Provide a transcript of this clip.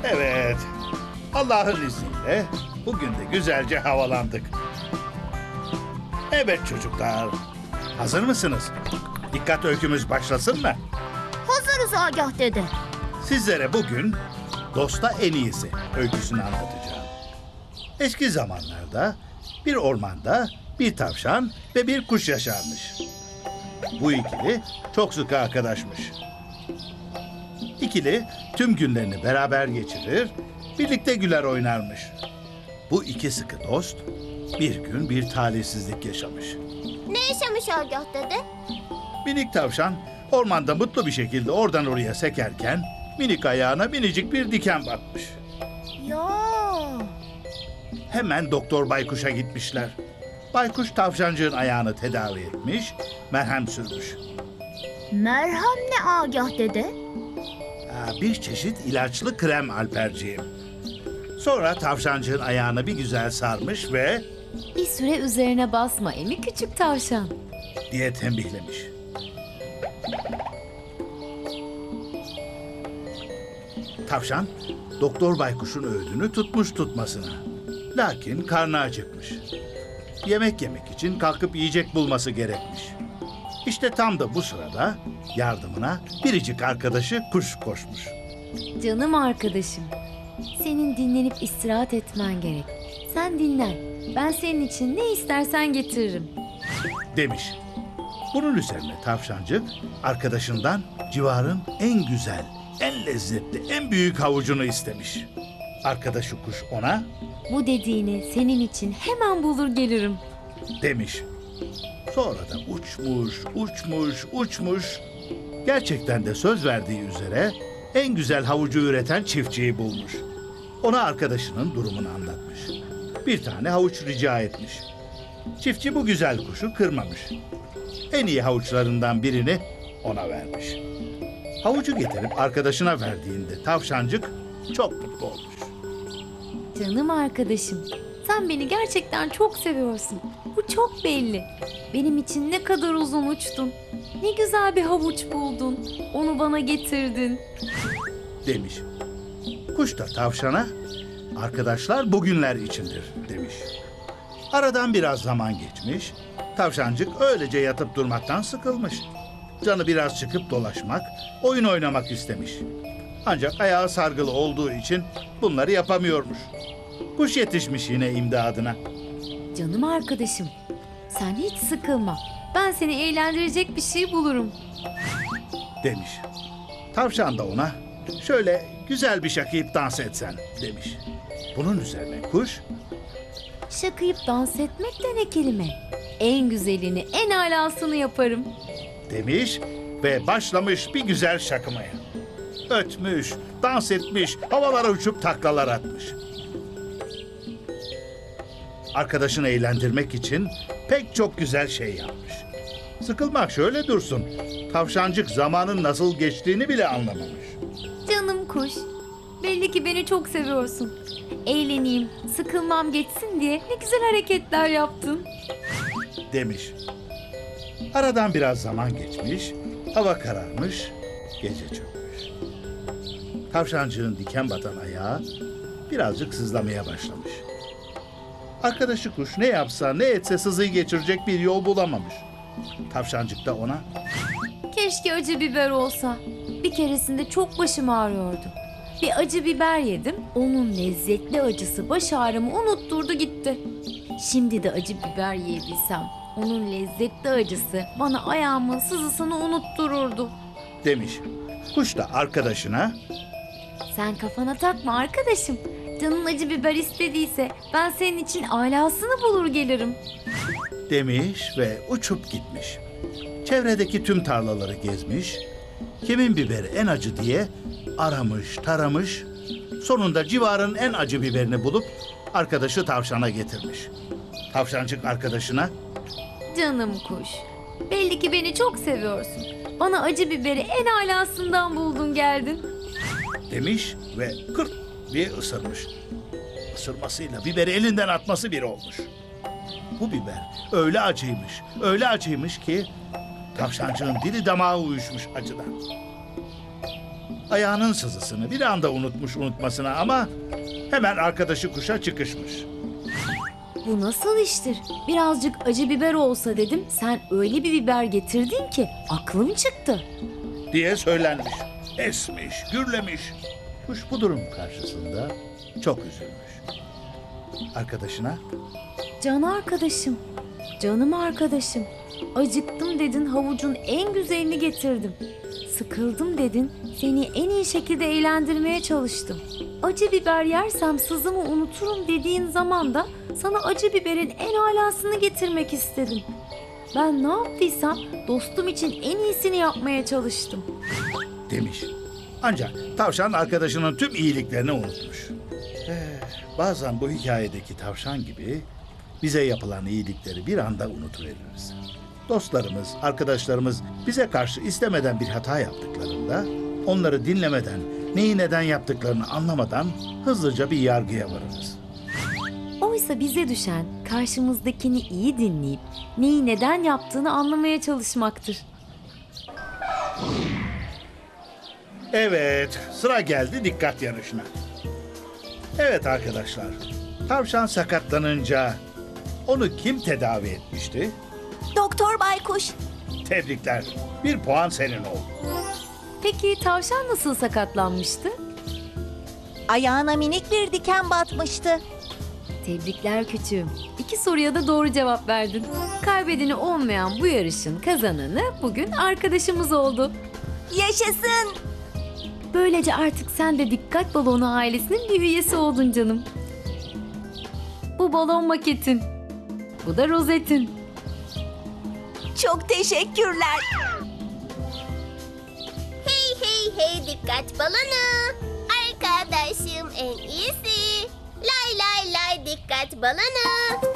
Evet, Allah'ın izniyle bugün de güzelce havalandık. Evet çocuklar, hazır mısınız? Dikkat öykümüz başlasın mı? Hazırız Agah dede. Sizlere bugün Dosta En İyisi öyküsünü anlatacağım. Eski zamanlarda bir ormanda bir tavşan ve bir kuş yaşarmış. Bu ikili çok sıkı arkadaşmış. İkili tüm günlerini beraber geçirir, birlikte güler oynarmış. Bu iki sıkı dost bir gün bir talihsizlik yaşamış. Ne yaşamış Agah dede? Minik tavşan ormanda mutlu bir şekilde oradan oraya sekerken minik ayağına minicik bir diken batmış. Ya. Hemen Doktor Baykuş'a gitmişler. Baykuş tavşancığın ayağını tedavi etmiş, merhem sürmüş. Merhem ne Agah dede? Bir çeşit ilaçlı krem Alperciğim. Sonra tavşancığın ayağını bir güzel sarmış ve Bir süre üzerine basma emi küçük tavşan. diye tembihlemiş. Tavşan, Doktor Baykuş'un öğüdünü tutmuş tutmasına. Lakin karnı acıkmış. Yemek yemek için kalkıp yiyecek bulması gerekmiş. İşte tam da bu sırada yardımına biricik arkadaşı kuş koşmuş. Canım arkadaşım, senin dinlenip istirahat etmen gerek. Sen dinlen. Ben senin için ne istersen getiririm. Demiş. Bunun üzerine tavşancık arkadaşından civarın en güzel, en lezzetli, en büyük havucunu istemiş. Arkadaşı kuş ona Bu dediğini senin için hemen bulur gelirim. demiş. Sonra da uçmuş. Gerçekten de söz verdiği üzere en güzel havucu üreten çiftçiyi bulmuş. Ona arkadaşının durumunu anlatmış. Bir tane havuç rica etmiş. Çiftçi bu güzel kuşu kırmamış. En iyi havuçlarından birini ona vermiş. Havucu getirip arkadaşına verdiğinde tavşancık çok mutlu olmuş. Canım arkadaşım, sen beni gerçekten çok seviyorsun. Bu çok belli. Benim için ne kadar uzun uçtun. Ne güzel bir havuç buldun. Onu bana getirdin. Demiş. Kuş da tavşana arkadaşlar bugünler içindir demiş. Aradan biraz zaman geçmiş. Tavşancık öylece yatıp durmaktan sıkılmış. Canı biraz çıkıp dolaşmak, oyun oynamak istemiş. Ancak ayağı sargılı olduğu için bunları yapamıyormuş. Kuş yetişmiş yine imdadına. Canım arkadaşım, sen hiç sıkılma. Ben seni eğlendirecek bir şey bulurum. Demiş. Tavşan da ona şöyle güzel bir şakayıp dans etsen demiş. Bunun üzerine kuş Şakayıp dans etmek de ne kelime? En güzelini, en alasını yaparım. demiş ve başlamış bir güzel şakımaya. Ötmüş, dans etmiş, havalara uçup taklalar atmış. Arkadaşını eğlendirmek için pek çok güzel şey yapmış. Sıkılmak şöyle dursun. Tavşancık zamanın nasıl geçtiğini bile anlamamış. Canım kuş, belli ki beni çok seviyorsun. Eğleneyim, sıkılmam geçsin diye ne güzel hareketler yaptın. Demiş. Aradan biraz zaman geçmiş, hava kararmış, gece çökmüş. Tavşancığın diken batan ayağı birazcık sızlamaya başlamış. Arkadaşı kuş ne yapsa ne etse sızıyı geçirecek bir yol bulamamış. Tavşancık da ona Keşke acı biber olsa. Bir keresinde çok başım ağrıyordu. Bir acı biber yedim, onun lezzetli acısı baş ağrımı unutturdu gitti. Şimdi de acı biber yiyebilsem, onun lezzetli acısı bana ayağımın sızısını unuttururdu. demiş. Kuş da arkadaşına Sen kafana takma arkadaşım. Canın acı biber istediyse ben senin için alasını bulur gelirim. demiş ve uçup gitmiş. Çevredeki tüm tarlaları gezmiş, kimin biberi en acı diye aramış, taramış, sonunda civarın en acı biberini bulup arkadaşı tavşana getirmiş. Tavşancık arkadaşına Canım kuş, belli ki beni çok seviyorsun. Bana acı biberi en alasından buldun geldin. demiş ve kırt diye ısırmış. Isırmasıyla biberi elinden atması bir olmuş. Bu biber öyle acıymış ki tavşancığın dili damağı uyuşmuş acıdan. Ayağının sızısını bir anda unutmuş unutmasına ama hemen arkadaşı kuşa çıkışmış. Bu nasıl iştir? Birazcık acı biber olsa dedim. Sen öyle bir biber getirdin ki aklım çıktı. Diye söylenmiş. Esmiş, gürlemiş. Kuş bu durum karşısında çok üzülmüş. Arkadaşına Can arkadaşım, canım arkadaşım. Acıktım dedin, havucun en güzelini getirdim. Sıkıldım dedin, seni en iyi şekilde eğlendirmeye çalıştım. Acı biber yersem sızımı unuturum dediğin zaman da sana acı biberin en alasını getirmek istedim. Ben ne yaptıysam dostum için en iyisini yapmaya çalıştım. demiş. Ancak tavşan arkadaşının tüm iyiliklerini unutmuş. Bazen bu hikayedeki tavşan gibi bize yapılan iyilikleri bir anda unutuveririz. Dostlarımız, arkadaşlarımız bize karşı istemeden bir hata yaptıklarında onları dinlemeden, neyi neden yaptıklarını anlamadan hızlıca bir yargıya varırız. Oysa bize düşen karşımızdakini iyi dinleyip neyi neden yaptığını anlamaya çalışmaktır. Evet, sıra geldi dikkat yarışına. Evet arkadaşlar, tavşan sakatlanınca onu kim tedavi etmişti? Doktor Baykuş. Tebrikler, bir puan senin oldu. Peki tavşan nasıl sakatlanmıştı? Ayağına minik bir diken batmıştı. Tebrikler küçüğüm. 2 soruya da doğru cevap verdin. Kaybedeni olmayan bu yarışın kazananı bugün arkadaşımız oldu. Yaşasın. Böylece artık sen de Dikkat Balonu ailesinin bir üyesi oldun canım. Bu balon maketin. Bu da rozetin. Çok teşekkürler. Hey hey hey dikkat balonu. Arkadaşım en iyisi. Lay lay lay dikkat balonu.